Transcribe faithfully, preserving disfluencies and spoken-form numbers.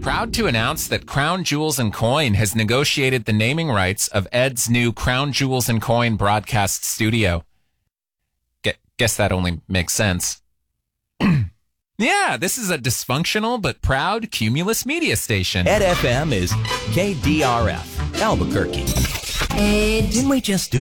Proud to announce that Crown Jewels and Coin has negotiated the naming rights of Ed's new Crown Jewels and Coin broadcast studio. Gu- guess that only makes sense. Yeah, this is a dysfunctional but proud Cumulus media station. Ed F M is K D R F, Albuquerque. Ed. Didn't we just do